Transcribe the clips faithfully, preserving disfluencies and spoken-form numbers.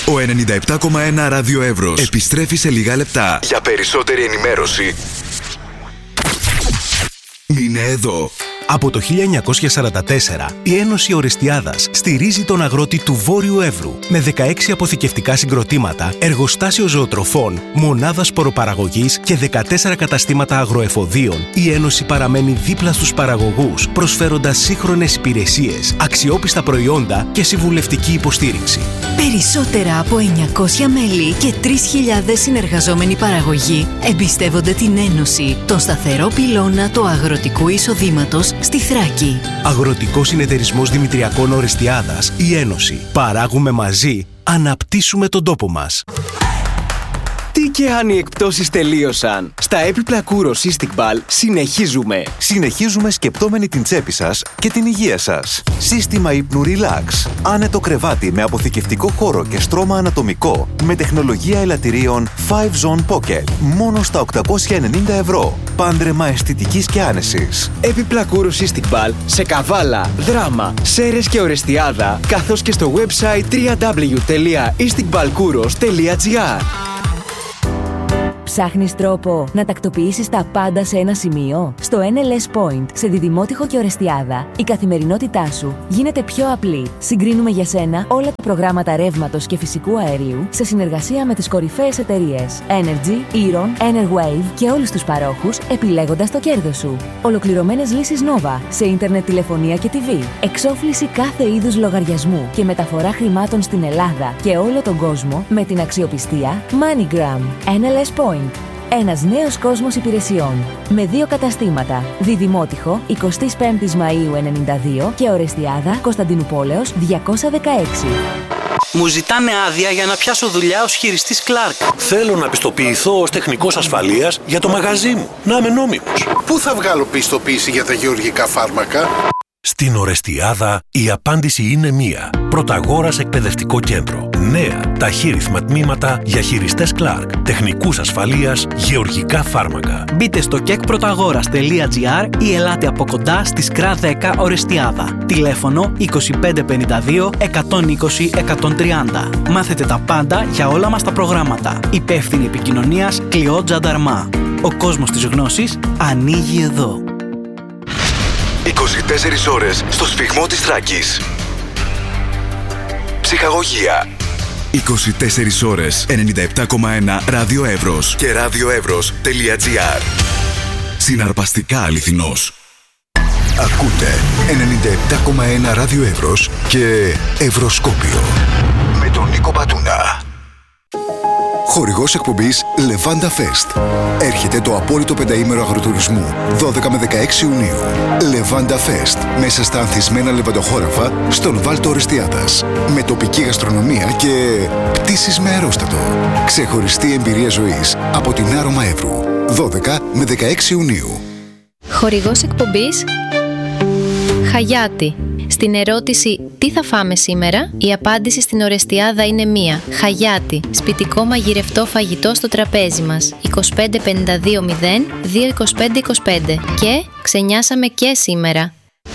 Ο ενενήντα επτά κόμμα ένα Ράδιο Εύρος επιστρέφει σε λίγα λεπτά. Για περισσότερη ενημέρωση, μείνε εδώ. Από το χίλια εννιακόσια σαράντα τέσσερα, η Ένωση Ορεστιάδας στηρίζει τον αγρότη του Βόρειου Εύρου με δεκαέξι αποθηκευτικά συγκροτήματα, εργοστάσιο ζωοτροφών, μονάδα σποροπαραγωγής και δεκατέσσερα καταστήματα αγροεφοδίων. Η Ένωση παραμένει δίπλα στους παραγωγούς, προσφέροντας σύγχρονες υπηρεσίες, αξιόπιστα προϊόντα και συμβουλευτική υποστήριξη. Περισσότερα από εννιακόσια μέλη και τρεις χιλιάδες συνεργαζόμενοι παραγωγοί εμπιστεύονται την Ένωση, τον σταθερό πυλώνα του αγροτικού εισοδήματος στη Θράκη. Αγροτικός Συνεταιρισμός Δημητριακών Ορεστιάδας, η Ένωση. Παράγουμε μαζί, αναπτύσσουμε τον τόπο μας. Τι και αν οι εκπτώσεις τελείωσαν. Στα έπιπλα Kouros Istiqbal συνεχίζουμε. Συνεχίζουμε σκεπτόμενοι την τσέπη σας και την υγεία σας. Σύστημα ύπνου Relax. Άνετο κρεβάτι με αποθηκευτικό χώρο και στρώμα ανατομικό. Με τεχνολογία ελαττηρίων φάιβ Zone Pocket. Μόνο στα οκτακόσια ενενήντα ευρώ. Πάντρεμα αισθητικής και άνεσης. Έπιπλα Kouros Istiqbal σε Καβάλα, Δράμα, Σέρες και Ορεστιάδα, καθώς και στο website double-u double-u double-u τελεία istiqbalkouros τελεία gr. Ψάχνεις τρόπο να τακτοποιήσεις τα πάντα σε ένα σημείο? Στο εν ελ ες Point, σε Διδημότυχο και Ορεστιάδα, η καθημερινότητά σου γίνεται πιο απλή. Συγκρίνουμε για σένα όλα τα προγράμματα ρεύματος και φυσικού αερίου σε συνεργασία με τις κορυφαίες εταιρείες Energy, Eron, Enerwave και όλους τους παρόχους, επιλέγοντας το κέρδος σου. Ολοκληρωμένες λύσεις Nova σε ίντερνετ, τηλεφωνία και τι βι. Εξόφληση κάθε είδους λογαριασμού και μεταφορά χρημάτων στην Ελλάδα και όλο τον κόσμο με την αξιοπιστία MoneyGram. εν ελ ες Point. Ένας νέος κόσμος υπηρεσιών. Με δύο καταστήματα. Διδημότυχο, εικοστή πέμπτη Μαΐου ενενήντα δύο και Ορεστιάδα, Κωνσταντινούπολεως διακόσια δεκαέξι. Μου ζητάνε άδεια για να πιάσω δουλειά ως χειριστής Clark. Θέλω να πιστοποιηθώ ως τεχνικός ασφαλείας για το μαγαζί μου. Να είμαι νόμιμος. Πού θα βγάλω πιστοποίηση για τα γεωργικά φάρμακα? Στην Ορεστιάδα η απάντηση είναι μία. Πρωταγόρας Εκπαιδευτικό Κέντρο. Νέα ταχύρυθμα τμήματα για χειριστές Clark, τεχνικούς ασφαλείας, γεωργικά φάρμακα. Μπείτε στο κεκ πρωταγόρας τελεία τζι άρ ή ελάτε από κοντά στη ΣΚΡΑ δέκα Ορεστιάδα. Τηλέφωνο είκοσι πέντε πενήντα δύο εκατόν είκοσι εκατόν τριάντα. Μάθετε τα πάντα για όλα μας τα προγράμματα. Υπεύθυνη επικοινωνίας Κλειό Τζανταρμά. Ο κόσμος της γνώσης ανοίγει εδώ. είκοσι τέσσερις ώρες στο σφυγμό της Θράκης. Ψυχαγωγία. είκοσι τέσσερις ώρες ενενήντα επτά κόμμα ένα Ράδιο Εύρος και ραδιοεύρος τελεία τζι άρ. Συναρπαστικά αληθινός. Ακούτε ενενήντα επτά κόμμα ένα Ράδιο Εύρος και Ευρωσκόπιο με τον Νίκο Πατούνα. Χορηγός εκπομπής Levanda Fest. Έρχεται το απόλυτο πενταήμερο αγροτουρισμού, δώδεκα με δεκαέξι Ιουνίου. Levanda Fest, μέσα στα ανθισμένα λεβαντοχώραφα στον Βάλτο Ορεστιάδας. Με τοπική γαστρονομία και πτήσεις με αερόστατο. Ξεχωριστή εμπειρία ζωής από την Άρωμα Εύρου, δώδεκα με δεκαέξι Ιουνίου. Χορηγός εκπομπής Χαγιάτι. Στην ερώτηση «Τι θα φάμε σήμερα?», η απάντηση στην Ορεστιάδα είναι μία. Χαγιάτι. Σπιτικό μαγειρευτό φαγητό στο τραπέζι μας. είκοσι πέντε πενήντα δύο μηδέν δύο είκοσι πέντε είκοσι πέντε. Και ξενιάσαμε και σήμερα.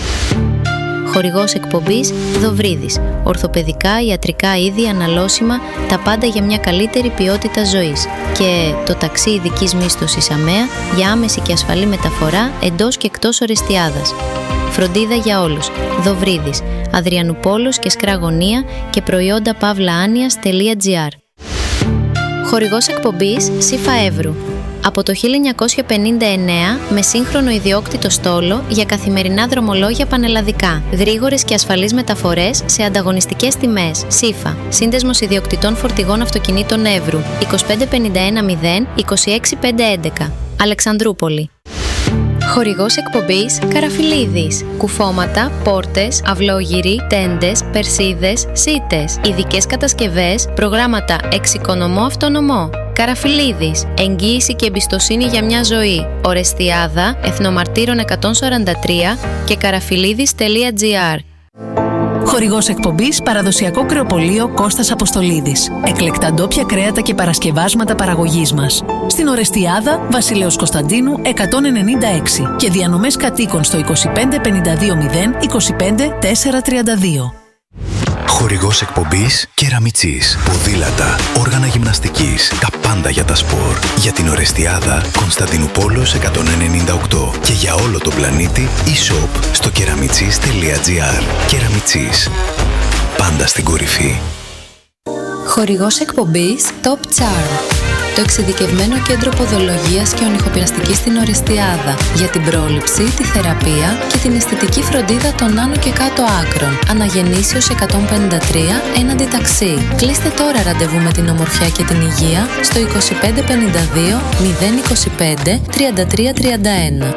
Χορηγός εκπομπής Δοβρίδης. Ορθοπαιδικά, ιατρικά είδη, αναλώσιμα, τα πάντα για μια καλύτερη ποιότητα ζωής. Και το ταξί ειδικής μίσθωσης ΑΜΕΑ για άμεση και ασφαλή μεταφορά εντός και εκτός Ορεστιάδας. Φροντίδα για όλους. Δοβρίδης. Αδριανουπόλος και Σκραγωνία και προϊόντα παύλα-άνοιας.gr. Χορηγός εκπομπής Σύφα Εύρου. Από το χίλια εννιακόσια πενήντα εννέα με σύγχρονο ιδιόκτητο στόλο για καθημερινά δρομολόγια πανελλαδικά. Γρήγορες και ασφαλείς μεταφορές σε ανταγωνιστικές τιμές. Σύφα. Σύνδεσμος ιδιοκτητών φορτηγών αυτοκινήτων Εύρου. είκοσι πέντε πενήντα ένα μηδέν είκοσι έξι πεντακόσια έντεκα. Αλεξανδρούπολη. Χορηγός εκπομπής Καραφιλίδης. Κουφώματα, πόρτες, αυλόγυροι, τέντες, περσίδες, σίτες. Ειδικές κατασκευές, προγράμματα εξοικονομώ αυτονομώ. Καραφιλίδης. Εγγύηση και εμπιστοσύνη για μια ζωή. Ορεστιάδα, Εθνομαρτύρων εκατόν σαράντα τρία και καραφιλίδης τελεία τζι άρ. Χορηγός εκπομπής Παραδοσιακό Κρεοπωλείο Κώστας Αποστολίδης. Εκλεκτά ντόπια κρέατα και παρασκευάσματα παραγωγής μας. Στην Ορεστιάδα, Βασιλέως Κωνσταντίνου εκατόν ενενήντα έξι και διανομές κατοίκων στο είκοσι πέντε πενήντα δύο μηδέν είκοσι πέντε τετρακόσια τριάντα δύο. Χορηγός εκπομπής Κεραμιτσής. Ποδήλατα, όργανα γυμναστικής, τα πάντα για τα σπορ. Για την Ορεστιάδα, Κωνσταντινούπολος εκατόν ενενήντα οκτώ. Και για όλο τον πλανήτη, e-shop στο κεραμιτσής τελεία τζι άρ. Κεραμιτσής. Πάντα στην κορυφή. Χορηγός εκπομπής Top Charm. Το εξειδικευμένο κέντρο ποδολογίας και ονυχοπλαστικής στην Ορεστιάδα για την πρόληψη, τη θεραπεία και την αισθητική φροντίδα των άνω και κάτω άκρων. Αναγεννήσεως εκατόν πενήντα τρία έναντι ταξί. Κλείστε τώρα ραντεβού με την ομορφιά και την υγεία στο είκοσι πέντε πενήντα δύο μηδέν είκοσι πέντε τριάντα τρία τριάντα ένα.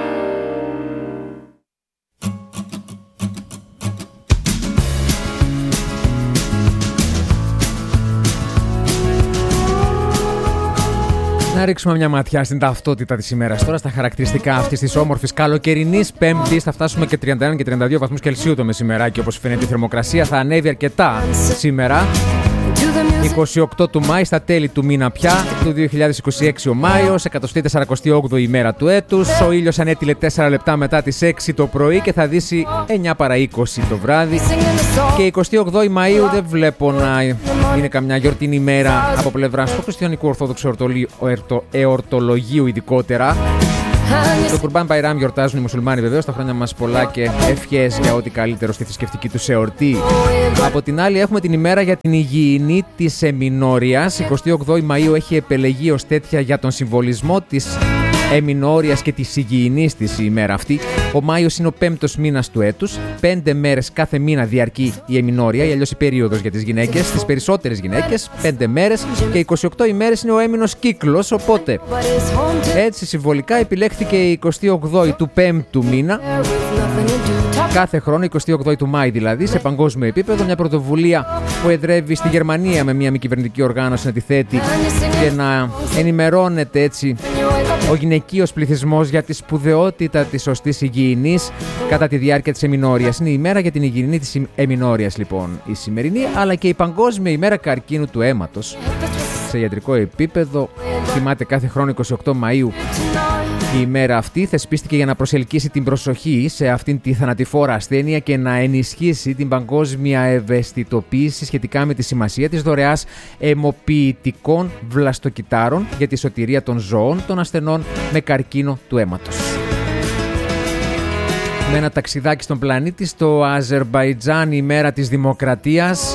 Να ρίξουμε μια ματιά στην ταυτότητα της ημέρας τώρα, στα χαρακτηριστικά αυτής της όμορφης καλοκαιρινής Πέμπτης. Θα φτάσουμε και τριάντα ένα και τριάντα δύο βαθμούς Κελσίου το μεσημεράκι, όπως φαίνεται. Η θερμοκρασία θα ανέβει αρκετά σήμερα. είκοσι οκτώ του Μάη, στα τέλη του μήνα πια, του δύο χιλιάδες είκοσι έξι ο Μάιος, εκατοστή σαράντα όγδοη ημέρα του έτους. Ο ήλιος ανέτειλε τέσσερα λεπτά μετά τις έξι το πρωί και θα δύσει εννιά παρά είκοσι το βράδυ. Και εικοστή ογδόη Μαΐου δεν βλέπω να είναι καμιά γιορτινή ημέρα από πλευράς του χριστιανικού ορθόδοξου εορτολογίου ειδικότερα. Το Κουρμπάν Μπαϊράμ γιορτάζουν οι μουσουλμάνοι βεβαίως, τα χρόνια μας πολλά και ευχές για ό,τι καλύτερο στη θρησκευτική τους εορτή. Από την άλλη έχουμε την ημέρα για την υγιεινή της εμινόριας. εικοστή ογδόη Μαΐου έχει επελεγεί ως τέτοια για τον συμβολισμό της εμινόριας και της υγιεινής της η ημέρα αυτή. Ο Μάιος είναι ο πέμπτος μήνας του έτους. Πέντε μέρες κάθε μήνα διαρκεί η εμινόρια, ή αλλιώς η περίοδος για τις γυναίκες. Στις περισσότερες γυναίκες, πέντε μέρες, και είκοσι οκτώ ημέρες είναι ο έμινος κύκλος. Οπότε, έτσι συμβολικά επιλέχθηκε η εικοστή ογδόη του πέμπτου μήνα. Κάθε χρόνο, εικοστή ογδόη του Μάη δηλαδή, σε παγκόσμιο επίπεδο, μια πρωτοβουλία που εδρεύει στη Γερμανία με μια μη κυβερνητική οργάνωση να τη θέτει και να ενημερώνεται έτσι ο γυναικείος πληθυσμός για τη σπουδαιότητα της σωστής υγιεινής κατά τη διάρκεια της εμινόριας. Είναι η ημέρα για την υγιεινή της εμινόριας λοιπόν η σημερινή, αλλά και η παγκόσμια ημέρα καρκίνου του αίματος. Σε ιατρικό επίπεδο, θυμάται κάθε χρόνο εικοστή ογδόη Μαΐου, η ημέρα αυτή θεσπίστηκε για να προσελκύσει την προσοχή σε αυτήν τη θανατηφόρα ασθένεια και να ενισχύσει την παγκόσμια ευαισθητοποίηση σχετικά με τη σημασία της δωρεάς αιμοποιητικών βλαστοκυτάρων για τη σωτηρία των ζώων των ασθενών με καρκίνο του αίματος. Με ένα ταξιδάκι στον πλανήτη, στο Αζερμπαϊτζάν, η ημέρα της δημοκρατίας.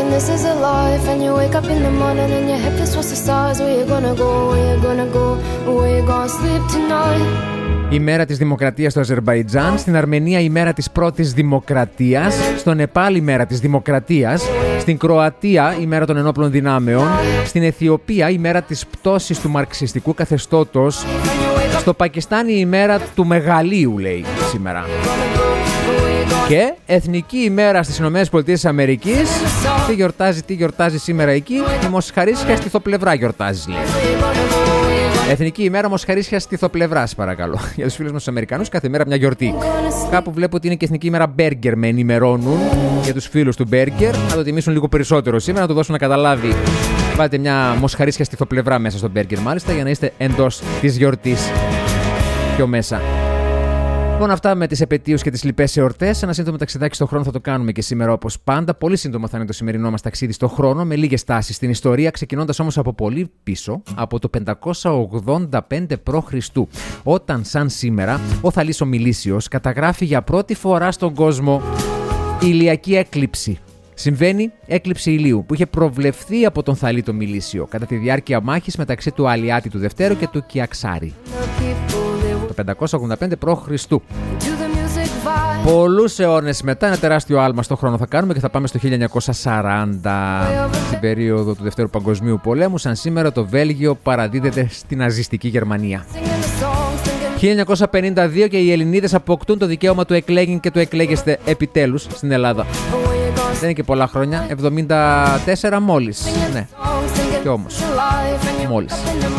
Η μέρα της δημοκρατίας στο Αζερμπαϊτζάν, στην Αρμενία η μέρα της πρώτης δημοκρατίας, στο Νεπάλ η μέρα της δημοκρατίας, στην Κροατία η μέρα των ενόπλων δυνάμεων, στην Αιθιοπία η μέρα της πτώσης του μαρξιστικού καθεστώτος, στο Πακιστάν η ημέρα του μεγαλείου λέει σήμερα. Και εθνική ημέρα στις ΗΠΑ. Τι γιορτάζει, τι γιορτάζει σήμερα εκεί? Η Μοσχαρίσια στιθοπλευρά γιορτάζει λέει. Εθνική ημέρα Μοσχαρίσια στιθοπλευράς, παρακαλώ. Για τους φίλους μας τους Αμερικανούς, κάθε μέρα μια γιορτή. Κάπου βλέπω ότι είναι και εθνική ημέρα μπέργκερ, με ενημερώνουν για τους φίλους του μπέργκερ. Θα το τιμήσουν λίγο περισσότερο σήμερα, να το δώσουν να καταλάβει. Βάλτε μια Μοσχαρίσια στιθοπλευρά μέσα στο μπέργκερ, μάλιστα, για να είστε εντός της γιορτής. Πιο μέσα. Λοιπόν, αυτά με τις επετείους και τις λοιπές εορτές. Ένα σύντομο ταξιδάκι στον χρόνο θα το κάνουμε και σήμερα όπως πάντα. Πολύ σύντομο θα είναι το σημερινό μας ταξίδι στον χρόνο, με λίγες τάσεις στην ιστορία, ξεκινώντας όμως από πολύ πίσω, από το πεντακόσια ογδόντα πέντε π.Χ., όταν σαν σήμερα ο Θαλής ο Μιλήσιος καταγράφει για πρώτη φορά στον κόσμο ηλιακή έκλειψη. Συμβαίνει έκλειψη ηλίου που είχε προβλεφθεί από τον Θαλή το Μιλήσιο κατά τη διάρκεια μάχης μεταξύ του Αλιάτη του Δευτέρου και του Κιαξάρη. Το πεντακόσια ογδόντα πέντε π.Χ. Πολλούς αιώνες μετά, ένα τεράστιο άλμα στο χρόνο θα κάνουμε και θα πάμε στο χίλια εννιακόσια σαράντα, στην περίοδο του Δευτέρου Παγκοσμίου Πολέμου. Σαν σήμερα το Βέλγιο παραδίδεται στην ναζιστική Γερμανία. χίλια εννιακόσια πενήντα δύο και οι Ελληνίδες αποκτούν το δικαίωμα του εκλέγην και του εκλέγεστε επιτέλους στην Ελλάδα. Δεν είναι και πολλά χρόνια, εβδομήντα τέσσερα μόλις. Ναι, και όμως, μόλις.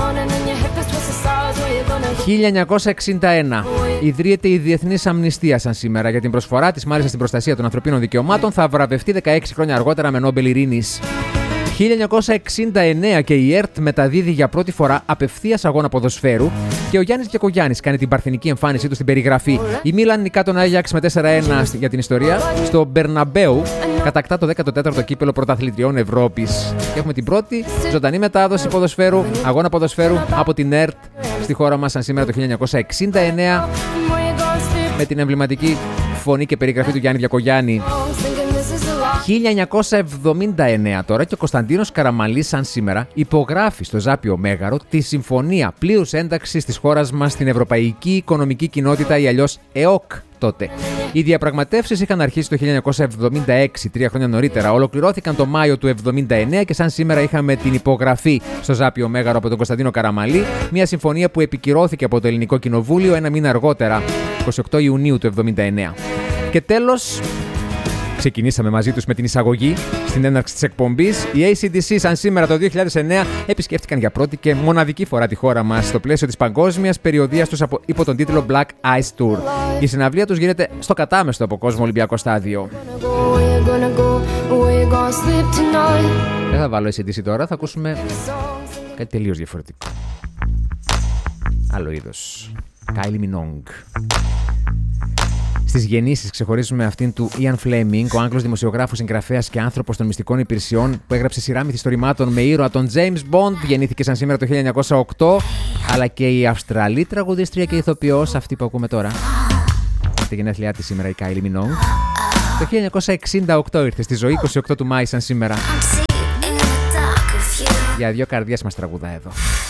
χίλια εννιακόσια εξήντα ένα. Ιδρύεται η Διεθνής Αμνηστία σαν σήμερα. Για την προσφορά της μάλιστα στην προστασία των ανθρωπίνων δικαιωμάτων θα βραβευτεί δεκαέξι χρόνια αργότερα με Νόμπελ Ειρήνης. χίλια εννιακόσια εξήντα εννέα και η ΕΡΤ μεταδίδει για πρώτη φορά απευθείας αγώνα ποδοσφαίρου και ο Γιάννης Γιακογιάννης κάνει την παρθενική εμφάνισή του στην περιγραφή. Η Μίλαν νικά τον Άγιαξ με τέσσερα ένα για την ιστορία στο Μπερναμπέου κατακτά το δέκατο τέταρτο κύπελο πρωταθλητριών Ευρώπης. Και έχουμε την πρώτη ζωντανή μετάδοση ποδοσφαίρου, αγώνα ποδοσφαίρου από την ΕΡΤ στη χώρα μας, σαν σήμερα το χίλια εννιακόσια εξήντα εννέα, με την εμβληματική φωνή και περιγραφή του Γιάννη Διακογιάννη. χίλια εννιακόσια εβδομήντα εννέα τώρα και ο Κωνσταντίνος Καραμαλής, σαν σήμερα, υπογράφει στο Ζάπιο Μέγαρο τη Συμφωνία Πλήρους Ένταξης της χώρας μας στην Ευρωπαϊκή Οικονομική Κοινότητα, ή αλλιώς ΕΟΚ τότε. Οι διαπραγματεύσεις είχαν αρχίσει το χίλια εννιακόσια εβδομήντα έξι, τρία χρόνια νωρίτερα, ολοκληρώθηκαν το Μάιο του εβδομήντα εννέα και σαν σήμερα είχαμε την υπογραφή στο Ζάπιο Μέγαρο από τον Κωνσταντίνο Καραμαλή, μια συμφωνία που επικυρώθηκε από το Ελληνικό Κοινοβούλιο ένα μήνα αργότερα, εικοστή ογδόη Ιουνίου του εβδομήντα εννέα. Και τέλος, ξεκινήσαμε μαζί τους με την εισαγωγή στην έναρξη της εκπομπής. Οι έι σι ντι σι, σαν σήμερα το δύο χιλιάδες εννέα, επισκέφτηκαν για πρώτη και μοναδική φορά τη χώρα μας στο πλαίσιο της παγκόσμιας περιοδίας τους υπό τον τίτλο Black Ice Tour. Η συναυλία τους γίνεται στο κατάμεστο από κόσμο Ολυμπιακό Στάδιο. Δεν θα βάλω έι σι ντι σι τώρα, θα ακούσουμε κάτι τελείως διαφορετικό. Άλλο είδος. Kylie Minogue. Στις γεννήσεις ξεχωρίζουμε αυτήν του Ian Fleming, ο Άγγλος δημοσιογράφος, συγγραφέας και άνθρωπος των μυστικών υπηρεσιών, που έγραψε σειρά μυθιστορημάτων με ήρωα τον James Bond. Γεννήθηκε σαν σήμερα το χίλια εννιακόσια οκτώ, αλλά και η Αυστραλή τραγουδίστρια και ηθοποιός, αυτή που ακούμε τώρα. Τη γενέθλιά της σήμερα η Kylie Minogue. Το χίλια εννιακόσια εξήντα οκτώ ήρθε στη ζωή, είκοσι οκτώ του Μάη σαν σήμερα. Για δύο καρδιές μας τραγουδά εδώ.